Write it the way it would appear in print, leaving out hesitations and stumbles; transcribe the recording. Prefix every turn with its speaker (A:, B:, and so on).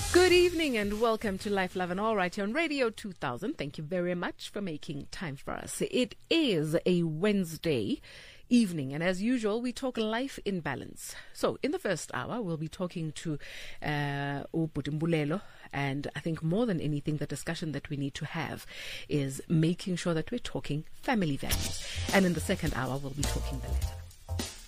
A: Good evening and welcome to Life, Love and All right here on Radio 2000. Thank you very much for making time for us. It is a Wednesday evening and as usual we talk life in balance. So in the first hour we'll be talking to Mbulelo, and I think more than anything the discussion that we need to have is making sure that we're talking family values. And in the second hour we'll be talking the letter.